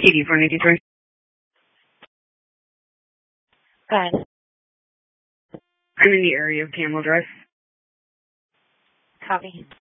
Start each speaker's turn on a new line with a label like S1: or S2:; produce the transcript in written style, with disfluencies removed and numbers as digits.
S1: PD 493.
S2: Go ahead.
S1: I'm in the area of Camel Drive.
S2: Copy.